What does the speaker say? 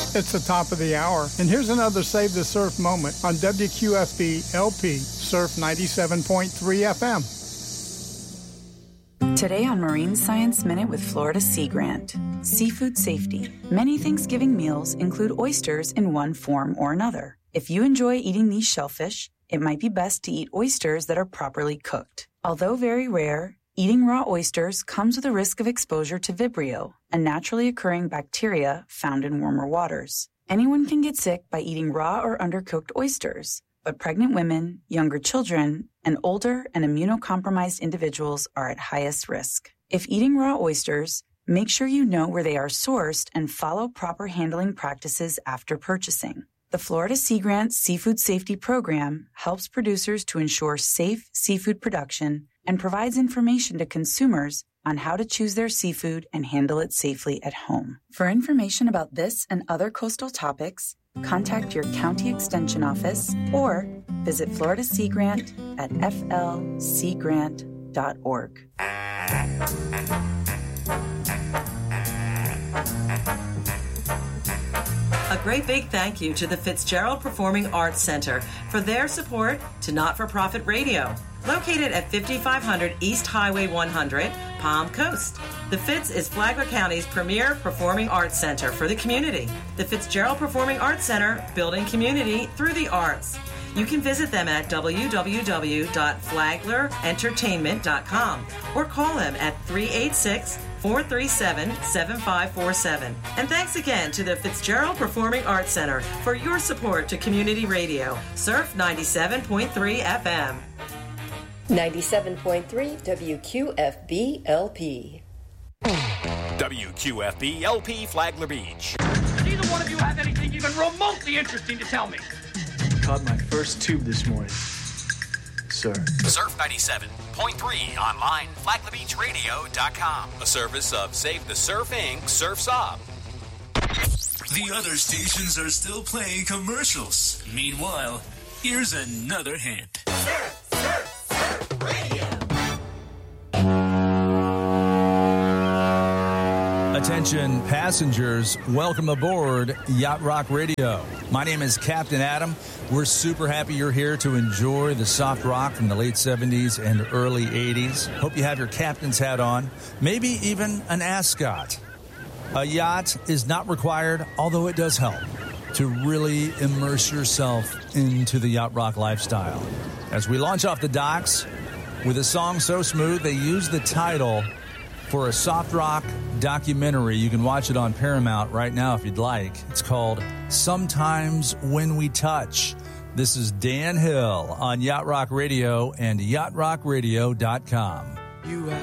It's the top of the hour, and here's another Save the Surf moment on WQFB LP Surf 97.3 FM. Today on Marine Science Minute with Florida Sea Grant. Seafood safety. Many Thanksgiving meals include oysters in one form or another. If you enjoy eating these shellfish, it might be best to eat oysters that are properly cooked. Although very rare, eating raw oysters comes with a risk of exposure to Vibrio, a naturally occurring bacteria found in warmer waters. Anyone can get sick by eating raw or undercooked oysters, but pregnant women, younger children, and older and immunocompromised individuals are at highest risk. If eating raw oysters, make sure you know where they are sourced and follow proper handling practices after purchasing. The Florida Sea Grant Seafood Safety Program helps producers to ensure safe seafood production and provides information to consumers on how to choose their seafood and handle it safely at home. For information about this and other coastal topics, contact your county extension office or visit Florida Sea Grant at flseagrant.org. A great big thank you to the Fitzgerald Performing Arts Center for their support to Not-for-Profit Radio, located at 5500 East Highway 100, Palm Coast. The Fitz is Flagler County's premier performing arts center for the community. The Fitzgerald Performing Arts Center, building community through the arts. You can visit them at www.flaglerentertainment.com or call them at 386-437-7547. And thanks again to the Fitzgerald Performing Arts Center for your support to community radio. Surf 97.3 FM. 97.3 WQFB LP. WQFB LP Flagler Beach. Does either one of you have anything even remotely interesting to tell me? Caught my first tube this morning, sir. Surf 97.3 online, FlaglerBeachRadio.com. A service of Save the Surf Inc. Surf's Up. The other stations are still playing commercials. Meanwhile, here's another hint. Surf, surf, surf radio. Attention passengers, welcome aboard Yacht Rock Radio. My name is Captain Adam. We're super happy you're here to enjoy the soft rock from the late 70s and early 80s. Hope you have your captain's hat on, maybe even an ascot. A yacht is not required, although it does help to really immerse yourself into the yacht rock lifestyle. As we launch off the docks with a song so smooth, they use the title for a soft rock documentary. You can watch it on Paramount right now if you'd like. It's called Sometimes When We Touch. This is Dan Hill on Yacht Rock Radio and yachtrockradio.com.